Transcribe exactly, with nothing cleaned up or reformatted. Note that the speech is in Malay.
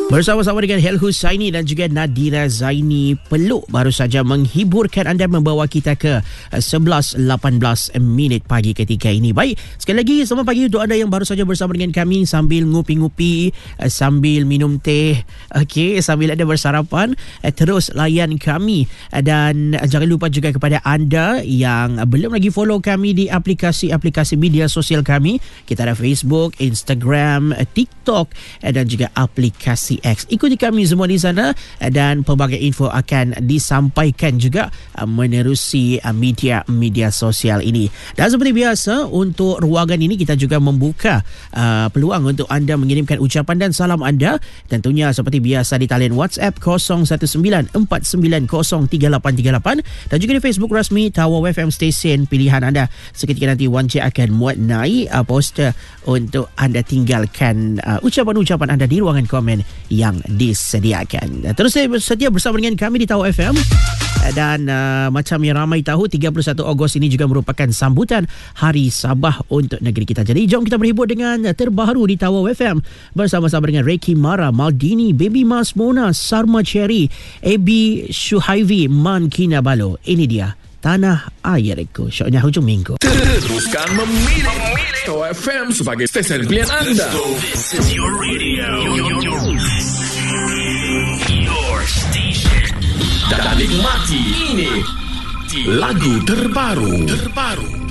Bersama-sama dengan Hel Husaini dan juga Nadira Zaini, Peluk baru saja menghiburkan anda, membawa kita ke sebelas lapan belas minit pagi ketika ini. Baik, sekali lagi selamat pagi untuk anda yang baru saja bersama dengan kami sambil ngupi-ngupi, sambil minum teh, okey, sambil ada bersarapan. Terus layan kami dan jangan lupa juga kepada anda yang belum lagi follow kami di aplikasi-aplikasi media sosial kami. Kita ada Facebook, Instagram, TikTok dan juga aplikasi X. Ikuti kami semua di sana dan pelbagai info akan disampaikan juga menerusi media-media sosial ini. Dan seperti biasa, untuk ruangan ini kita juga membuka uh, peluang untuk anda mengirimkan ucapan dan salam anda. Tentunya seperti biasa di talian WhatsApp kosong satu sembilan empat sembilan kosong tiga lapan tiga lapan dan juga di Facebook rasmi Tawau F M stesen pilihan anda. Seketika nanti Wan Cik akan muat naik uh, poster untuk anda tinggalkan uh, ucapan-ucapan anda di ruangan komen yang disediakan. Terus saya setia bersama dengan kami di Tawau F M. Dan uh, macam yang ramai tahu, tiga puluh satu Ogos ini juga merupakan sambutan Hari Sabah untuk negeri kita. Jadi jom kita berhibur dengan terbaru di Tawau F M bersama-sama dengan Reiki Mara, Maldini, Baby Mas, Mona, Sarma Cherry, A B Shuhaivi, Man Kinabalu. Ini dia Tanah Airku. Syoknya hujung minggu. Teruskan memilih Tawau F M sebagai stesen pilihan anda. This is your radio. Your station. Dan nikmati ini lagu terbaru. Terbaru.